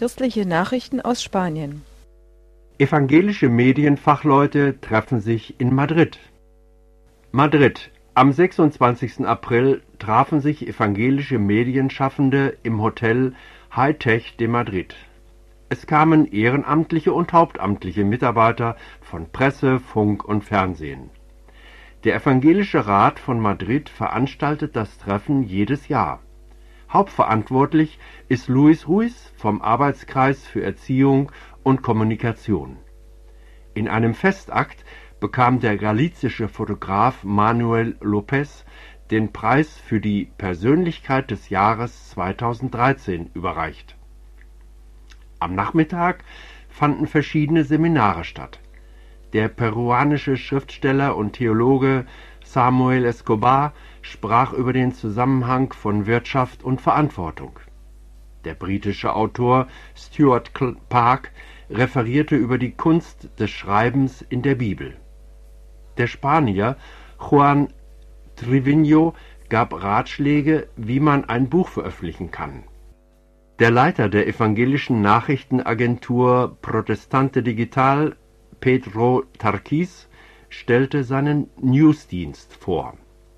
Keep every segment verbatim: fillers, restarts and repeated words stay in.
Christliche Nachrichten aus Spanien. Evangelische Medienfachleute treffen sich in Madrid. Madrid. Am sechsundzwanzigsten April trafen sich evangelische Medienschaffende im Hotel High-Tech de Madrid. Es kamen ehrenamtliche und hauptamtliche Mitarbeiter von Presse, Funk und Fernsehen. Der Evangelische Rat von Madrid veranstaltet das Treffen jedes Jahr. Hauptverantwortlich ist Luis Ruiz vom Arbeitskreis für Erziehung und Kommunikation. In einem Festakt bekam der galizische Fotograf Manuel López den Preis für die Persönlichkeit des Jahres zweitausenddreizehn überreicht. Am Nachmittag fanden verschiedene Seminare statt. Der peruanische Schriftsteller und Theologe Samuel Escobar sprach über den Zusammenhang von Wirtschaft und Verantwortung. Der britische Autor Stuart Park referierte über die Kunst des Schreibens in der Bibel. Der Spanier Juan Triviño gab Ratschläge, wie man ein Buch veröffentlichen kann. Der Leiter der evangelischen Nachrichtenagentur Protestante Digital, Pedro Tarquís, stellte seinen Newsdienst vor.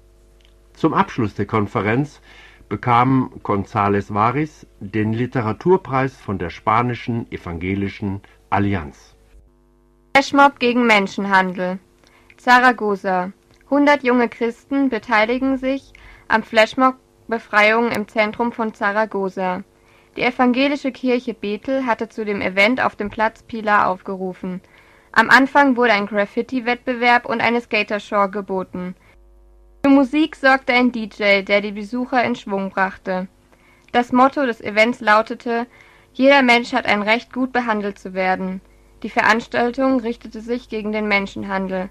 Zum Abschluss der Konferenz bekam González Varis den Literaturpreis von der spanischen Evangelischen Allianz. Flashmob gegen Menschenhandel. Zaragoza. hundert junge Christen beteiligen sich am Flashmob-Befreiung im Zentrum von Zaragoza. Die evangelische Kirche Bethel hatte zu dem Event auf dem Platz Pilar aufgerufen. Am Anfang wurde ein Graffiti-Wettbewerb und eine Skatershow geboten. Für Musik sorgte ein D J, der die Besucher in Schwung brachte. Das Motto des Events lautete: Jeder Mensch hat ein Recht, gut behandelt zu werden. Die Veranstaltung richtete sich gegen den Menschenhandel.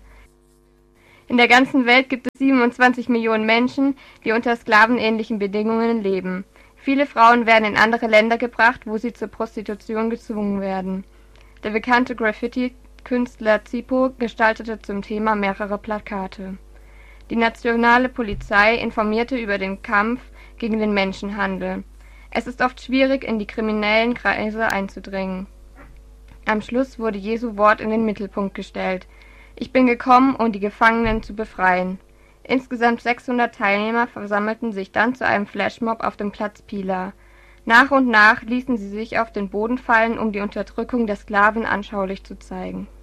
In der ganzen Welt gibt es siebenundzwanzig Millionen Menschen, die unter sklavenähnlichen Bedingungen leben. Viele Frauen werden in andere Länder gebracht, wo sie zur Prostitution gezwungen werden. Der bekannte Graffiti-Künstler Zippo gestaltete zum Thema mehrere Plakate. Die nationale Polizei informierte über den Kampf gegen den Menschenhandel. Es ist oft schwierig, in die kriminellen Kreise einzudringen. Am Schluss wurde Jesu Wort in den Mittelpunkt gestellt: Ich bin gekommen, um die Gefangenen zu befreien. Insgesamt sechshundert Teilnehmer versammelten sich dann zu einem Flashmob auf dem Platz Pilar. Nach und nach ließen sie sich auf den Boden fallen, um die Unterdrückung der Sklaven anschaulich zu zeigen.